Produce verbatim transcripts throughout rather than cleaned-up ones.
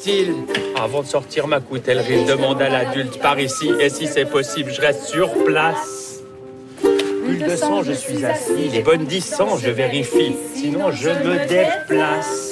style. Avant de sortir ma coutellerie, je demande à l'adulte par ici. Et si c'est possible, je reste sur place. Bulle de sang, je suis assis. Les bonnes dix cents, je vérifie. Sinon, je me déplace.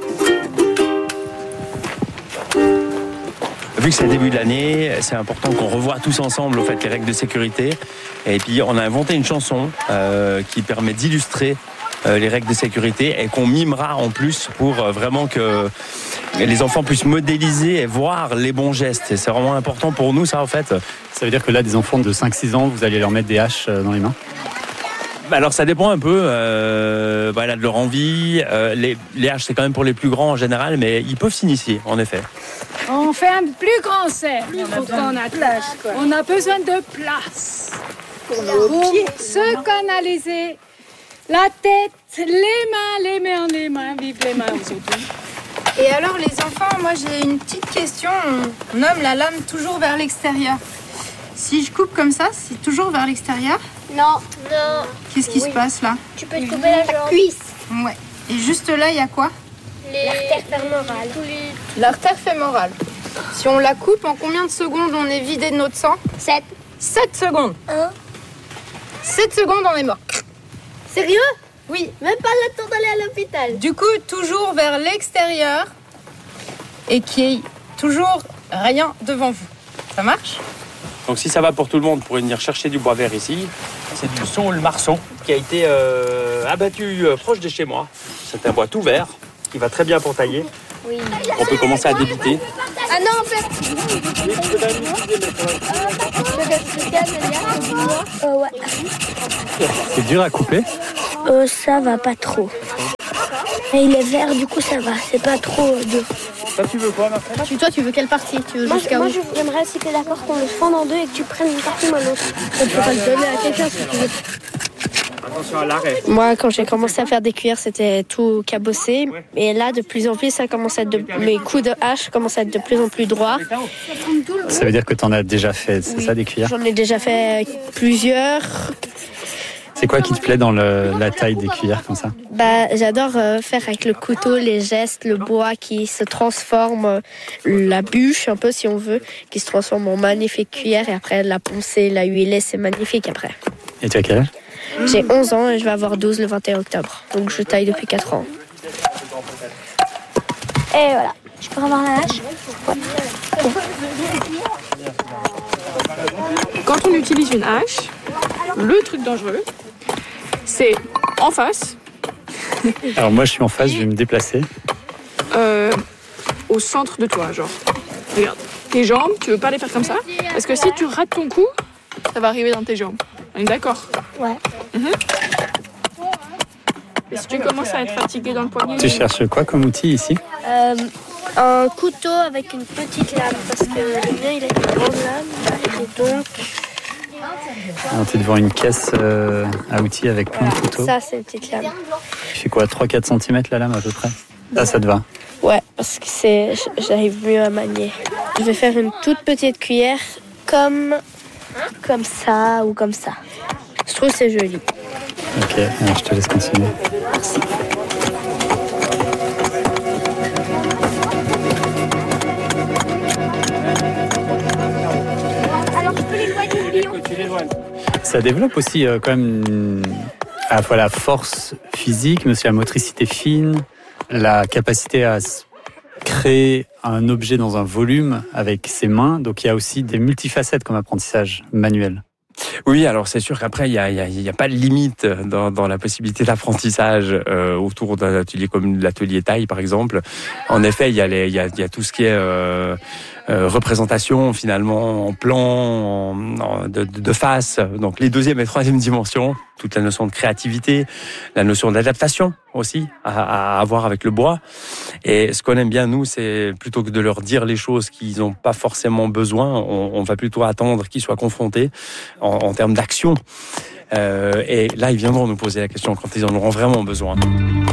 Vu que c'est le début de l'année, c'est important qu'on revoie tous ensemble au fait, les règles de sécurité. Et puis on a inventé une chanson euh, qui permet d'illustrer euh, les règles de sécurité et qu'on mimera en plus pour euh, vraiment que les enfants puissent modéliser et voir les bons gestes. Et c'est vraiment important pour nous ça en fait. Ça veut dire que là, des enfants de cinq six ans, vous allez leur mettre des haches dans les mains ? Alors ça dépend un peu euh, voilà, de leur envie. Euh, les, les haches c'est quand même pour les plus grands en général, mais ils peuvent s'initier en effet. On fait un plus grand cercle. On a besoin de place, quoi. On a besoin de place. Pour nos pieds. Se canaliser. La tête, les mains, les mains, les mains. Vive les mains aujourd'hui. Et alors les enfants, moi j'ai une petite question. On nomme la lame toujours vers l'extérieur. Si je coupe comme ça, c'est toujours vers l'extérieur ? Non. Non. Qu'est-ce qui oui. se passe là ? Tu peux te couper la jambe. Cuisse. Ouais. Et juste là, il y a quoi ? Les... L'artère fémorale. L'artère fémorale. Si on la coupe, en combien de secondes on est vidé de notre sang ? sept. sept secondes. un. sept secondes, on est mort. Sérieux ? Oui. Même pas le temps d'aller à l'hôpital. Du coup, toujours vers l'extérieur et qu'il y ait toujours rien devant vous. Ça marche ? Donc si ça va pour tout le monde, pour venir chercher du bois vert ici, c'est du saule marceau qui a été euh, abattu euh, proche de chez moi. C'est un bois tout vert qui va très bien pour tailler. Oui. On peut commencer à débiter. Ah non, en fait. Euh, ouais. C'est dur à couper ? Euh, ça va pas trop. Et il est vert, du coup ça va. C'est pas trop euh, dur. Toi, tu veux quoi, ma frère ? Toi, tu veux quelle partie ? Tu veux Moi, jusqu'à moi où ? j'aimerais, si t'es d'accord, qu'on le fende en deux et que tu prennes une partie, moi l'autre. Tu peux pas le donner à quelqu'un si tu veux. Attention à l'arrêt. Moi, quand j'ai commencé à faire des cuillères, c'était tout cabossé. Et là, de plus en plus, ça commence à être de... mes coups de hache commencent à être de plus en plus droits. Ça veut dire que tu en as déjà fait, c'est Oui. ça, des cuillères ? J'en ai déjà fait plusieurs. C'est quoi qui te plaît dans le, la taille des cuillères comme ça ? Bah, j'adore euh, faire avec le couteau les gestes, le bois qui se transforme, euh, la bûche un peu si on veut, qui se transforme en magnifique cuillère et après la poncer, la huiler, c'est magnifique après. Et tu as quel âge ? J'ai onze ans et je vais avoir douze le vingt et un octobre. Donc je taille depuis quatre ans. Et voilà. Je peux avoir la hache ? Quand on utilise une hache, le truc dangereux, c'est en face, Alors moi je suis en face, je vais me déplacer. euh, au centre de toi, genre. Regarde, tes jambes, tu veux pas les faire comme ça ? Parce que si tu rates ton coup, ça va arriver dans tes jambes. On est d'accord ? Ouais. Et si tu commences à être fatigué dans le poignet... Tu cherches quoi comme outil ici ? Euh, un couteau avec une petite lame, parce que le mien, il a une grande lame, et donc... Alors, tu es devant une caisse euh, à outils avec plein de couteaux. Ça, c'est une petite lame. Tu fais quoi, trois à quatre centimètres la lame à peu près ? Là ça te va ? Ouais, parce que c'est, j'arrive mieux à manier. Je vais faire une toute petite cuillère comme, comme ça ou comme ça. Je trouve que c'est joli. Ok, alors je te laisse continuer. Merci. Ça développe aussi euh, quand même une- à la fois la force physique, mais aussi la motricité fine, la capacité à s- créer un objet dans un volume avec ses mains. Donc il y a aussi des multifacettes comme apprentissage manuel. Oui, alors c'est sûr qu'après, il n'y a, il y a, il y a pas de limite dans, dans la possibilité d'apprentissage euh, autour d'un atelier comme l'atelier taille, par exemple. En effet, il y a, les, il y a, il y a tout ce qui est euh, euh, représentation, finalement, en plan, en, en, de, de face. Donc les deuxième et troisième dimensions, toute la notion de créativité, la notion d'adaptation aussi à, à avoir avec le bois. Et ce qu'on aime bien, nous, c'est plutôt que de leur dire les choses qu'ils n'ont pas forcément besoin, on, on va plutôt attendre qu'ils soient confrontés en, en termes d'action. Euh, et là, ils viendront nous poser la question quand ils en auront vraiment besoin.